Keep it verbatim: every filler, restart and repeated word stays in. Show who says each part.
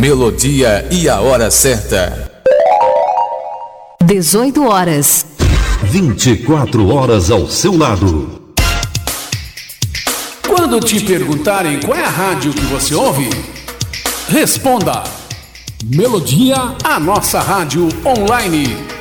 Speaker 1: melodia e a hora certa.
Speaker 2: dezoito horas.
Speaker 3: vinte e quatro horas ao seu lado.
Speaker 4: Quando te perguntarem qual é a rádio que você ouve, responda: Melodia, a nossa rádio online.